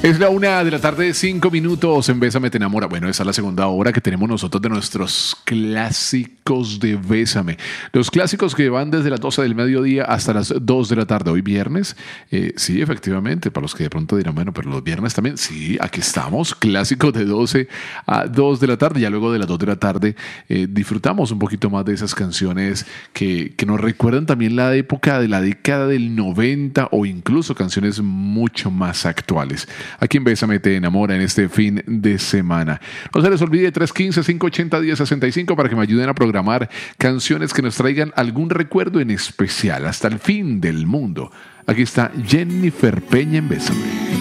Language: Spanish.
Es la 1:05 p.m. en Bésame Te Enamora. Bueno, esa es la segunda hora que tenemos nosotros de nuestros clásicos de Bésame. Los clásicos que van desde las 12 del mediodía hasta las 2 de la tarde. Hoy viernes, sí, efectivamente, para los que de pronto dirán, bueno, pero los viernes también, sí, aquí estamos, clásicos de 12 a 2 de la tarde. Ya luego de las 2 de la tarde disfrutamos un poquito más de esas canciones que nos recuerdan también la época de la década del 90 o incluso canciones mucho más actuales. Aquí en Bésame Te Enamora en este fin de semana. No se les olvide 315-580-1065 para que me ayuden a programar canciones que nos traigan algún recuerdo en especial hasta el fin del mundo. Aquí está Jennifer Peña en Bésame.